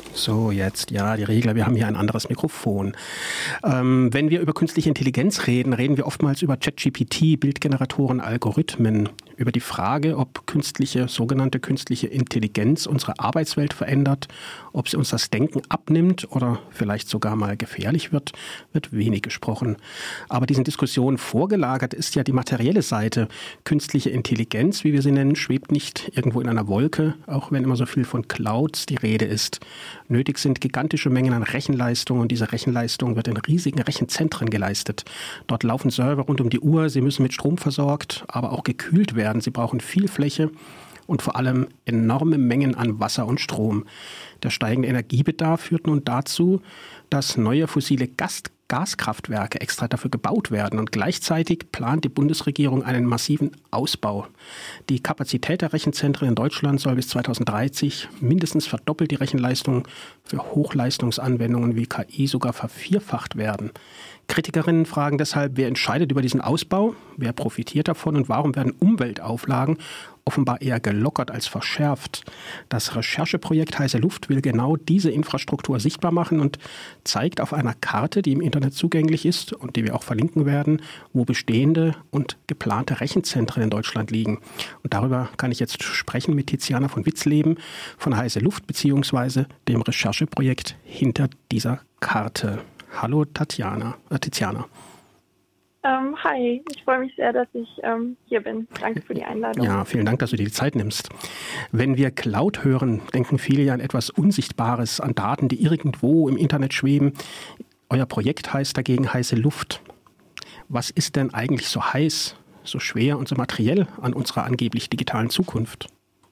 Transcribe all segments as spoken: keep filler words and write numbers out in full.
So, jetzt, ja, die Regler, wir haben hier ein anderes Mikrofon. Ähm, wenn wir über künstliche Intelligenz reden, reden wir oftmals über ChatGPT, Bildgeneratoren, Algorithmen, über die Frage, ob künstliche, sogenannte künstliche Intelligenz unsere Arbeitswelt verändert, ob sie uns das Denken abnimmt oder vielleicht sogar mal gefährlich wird, wird wenig gesprochen. Aber diesen Diskussionen vorgelagert ist ja die materielle Seite. Künstliche Intelligenz, wie wir sie nennen, schwebt nicht irgendwo in einer Wolke, auch wenn immer so viel von Clouds die Rede ist. Nötig sind gigantische Mengen an Rechenleistung und diese Rechenleistung wird in riesigen Rechenzentren geleistet. Dort laufen Server rund um die Uhr, sie müssen mit Strom versorgt, aber auch gekühlt werden. Sie brauchen viel Fläche und vor allem enorme Mengen an Wasser und Strom. Der steigende Energiebedarf führt nun dazu, dass neue fossile Gas Gaskraftwerke extra dafür gebaut werden und gleichzeitig plant die Bundesregierung einen massiven Ausbau. Die Kapazität der Rechenzentren in Deutschland soll bis zweitausenddreißig mindestens verdoppelt, die Rechenleistung für Hochleistungsanwendungen wie K I sogar vervierfacht werden. Kritikerinnen fragen deshalb, wer entscheidet über diesen Ausbau, wer profitiert davon und warum werden Umweltauflagen offenbar eher gelockert als verschärft. Das Rechercheprojekt Heiße Luft will genau diese Infrastruktur sichtbar machen und zeigt auf einer Karte, die im Internet zugänglich ist und die wir auch verlinken werden, wo bestehende und geplante Rechenzentren in Deutschland liegen. Und darüber kann ich jetzt sprechen mit Tiziana von Witzleben von Heiße Luft beziehungsweise dem Rechercheprojekt hinter dieser Karte. Hallo Tatjana, äh, Tiziana. Ähm, hi, ich freue mich sehr, dass ich ähm, hier bin. Danke für die Einladung. Ja, vielen Dank, dass du dir die Zeit nimmst. Wenn wir Cloud hören, denken viele ja an etwas Unsichtbares, an Daten, die irgendwo im Internet schweben. Euer Projekt heißt dagegen Heiße Luft. Was ist denn eigentlich so heiß, so schwer und so materiell an unserer angeblich digitalen Zukunft?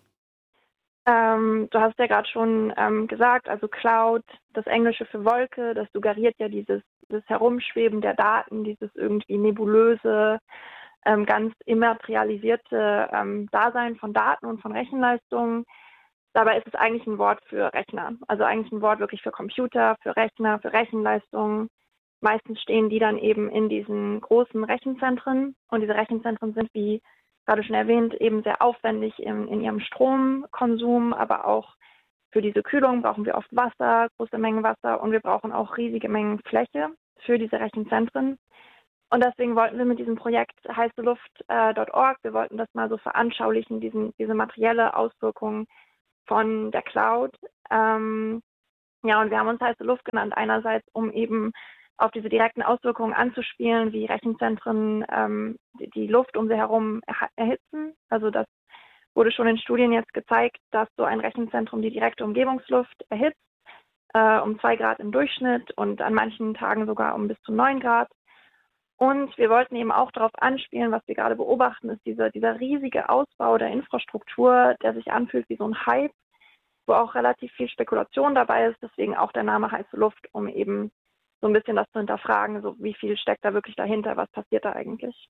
Ähm, du hast ja gerade schon ähm, gesagt, also Cloud, das Englische für Wolke, das suggeriert ja dieses, dieses Herumschweben der Daten, dieses irgendwie nebulöse, ähm, ganz immaterialisierte ähm, Dasein von Daten und von Rechenleistungen. Dabei ist es eigentlich ein Wort für Rechner, also eigentlich ein Wort wirklich für Computer, für Rechner, für Rechenleistungen. Meistens stehen die dann eben in diesen großen Rechenzentren und diese Rechenzentren sind, wie gerade schon erwähnt, eben sehr aufwendig in, in ihrem Stromkonsum, aber auch für diese Kühlung brauchen wir oft Wasser, große Mengen Wasser und wir brauchen auch riesige Mengen Fläche für diese Rechenzentren. Und deswegen wollten wir mit diesem Projekt heiße luft Punkt org, wir wollten das mal so veranschaulichen, diesen, diese materielle Auswirkung von der Cloud. Ähm, ja, und wir haben uns heiße Luft genannt, einerseits, um eben auf diese direkten Auswirkungen anzuspielen, wie Rechenzentren ähm, die, die Luft um sie herum erha- erhitzen. Also das wurde schon in Studien jetzt gezeigt, dass so ein Rechenzentrum die direkte Umgebungsluft erhitzt, äh, um zwei Grad im Durchschnitt und an manchen Tagen sogar um bis zu neun Grad. Und wir wollten eben auch darauf anspielen, was wir gerade beobachten, ist dieser, dieser riesige Ausbau der Infrastruktur, der sich anfühlt wie so ein Hype, wo auch relativ viel Spekulation dabei ist, deswegen auch der Name heiße Luft, um eben so ein bisschen das zu hinterfragen, so wie viel steckt da wirklich dahinter, was passiert da eigentlich.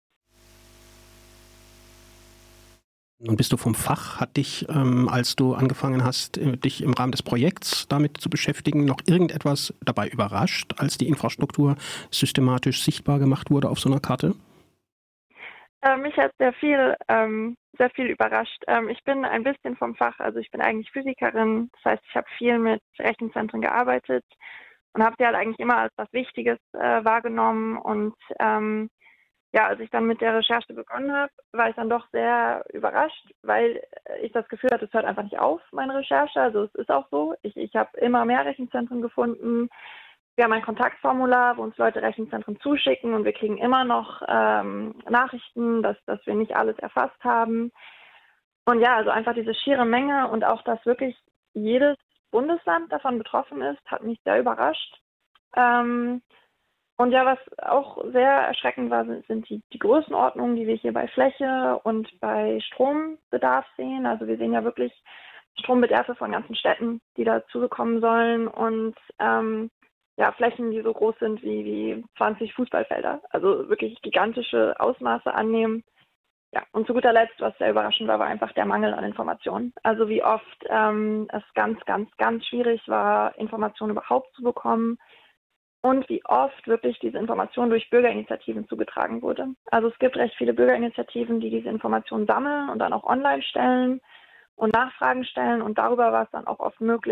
Nun bist du vom Fach. Hat dich, ähm, als du angefangen hast, äh, dich im Rahmen des Projekts damit zu beschäftigen, noch irgendetwas dabei überrascht, als die Infrastruktur systematisch sichtbar gemacht wurde auf so einer Karte? Äh, mich hat sehr viel, ähm, sehr viel überrascht. Ähm, ich bin ein bisschen vom Fach, also ich bin eigentlich Physikerin, das heißt, ich habe viel mit Rechenzentren gearbeitet und habe sie halt eigentlich immer als was Wichtiges äh, wahrgenommen. Und ähm, ja, als ich dann mit der Recherche begonnen habe, war ich dann doch sehr überrascht, weil ich das Gefühl hatte, es hört einfach nicht auf, meine Recherche. Also es ist auch so. Ich, ich habe immer mehr Rechenzentren gefunden. Wir haben ein Kontaktformular, wo uns Leute Rechenzentren zuschicken und wir kriegen immer noch ähm, Nachrichten, dass, dass wir nicht alles erfasst haben. Und ja, also einfach diese schiere Menge und auch, dass wirklich jedes Bundesland davon betroffen ist, hat mich sehr überrascht. Ähm, und ja, was auch sehr erschreckend war, sind, sind die, die Größenordnungen, die wir hier bei Fläche und bei Strombedarf sehen. Also wir sehen ja wirklich Strombedarfe von ganzen Städten, die dazugekommen sollen und ähm, ja, Flächen, die so groß sind wie, wie zwanzig Fußballfelder. Also wirklich gigantische Ausmaße annehmen. Ja, und zu guter Letzt, was sehr überraschend war, war einfach der Mangel an Informationen. Also wie oft ähm, es ganz, ganz, ganz schwierig war, Informationen überhaupt zu bekommen und wie oft wirklich diese Information durch Bürgerinitiativen zugetragen wurde. Also es gibt recht viele Bürgerinitiativen, die diese Informationen sammeln und dann auch online stellen und Nachfragen stellen und darüber war es dann auch oft möglich,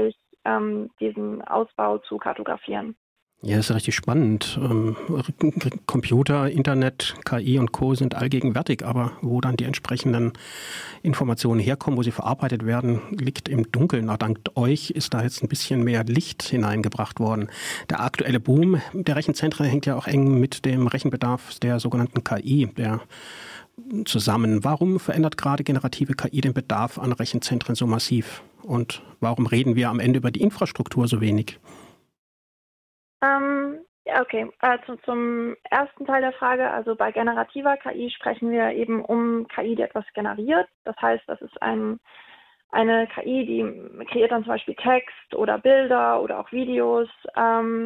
ähm, diesen Ausbau zu kartografieren. Ja, das ist richtig spannend. Ähm, Computer, Internet, K I und Co. sind allgegenwärtig, aber wo dann die entsprechenden Informationen herkommen, wo sie verarbeitet werden, liegt im Dunkeln. Na, dank euch ist da jetzt ein bisschen mehr Licht hineingebracht worden. Der aktuelle Boom der Rechenzentren hängt ja auch eng mit dem Rechenbedarf der sogenannten K I der zusammen. Warum verändert gerade generative K I den Bedarf an Rechenzentren so massiv? Und warum reden wir am Ende über die Infrastruktur so wenig? Ähm, ja, okay. Also zum ersten Teil der Frage, also bei generativer K I sprechen wir eben um K I, die etwas generiert. Das heißt, das ist ein, eine K I, die kreiert dann zum Beispiel Text oder Bilder oder auch Videos. Ähm,